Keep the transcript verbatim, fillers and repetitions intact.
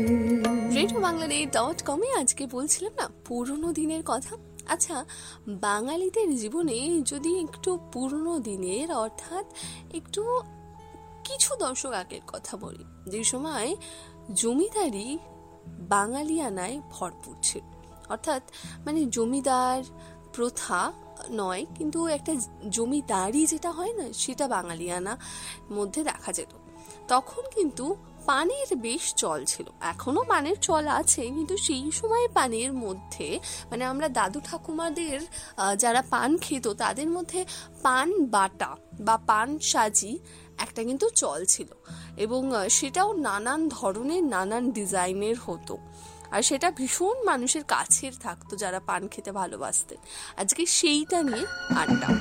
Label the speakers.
Speaker 1: Radio Bangladesh dot কমে আজকে বলছিলাম না পুরনো দিনের কথা। আচ্ছা, বাঙালিদের জীবনে যদি একটু পুরনো দিনের অর্থাৎ একটু কিছু দশক আগের কথা বলি, যে সময় জমিদারি বাঙালিয়ানায় ভরপুর ছিল, অর্থাৎ মানে জমিদার প্রথা নয়, কিন্তু একটা জমিদারি যেটা হয় না, সেটা বাঙালিয়ানা মধ্যে দেখা যেত। তখন কিন্তু পানের বেশ চল ছিল, এখনো পানের চল আছে, কিন্তু সেই সময় পানের মধ্যে মানে আমরা দাদু ঠাকুমাদের যারা পান খেত তাদের মধ্যে পান বাটা বা পান সাজি একটা কিন্তু চল ছিল, এবং সেটাও নানান ধরনের নানান ডিজাইনের হতো, আর সেটা ভীষণ মানুষের কাছের থাকতো যারা পান খেতে ভালোবাসতেন। আজকে সেইটা নিয়ে আড্ডা।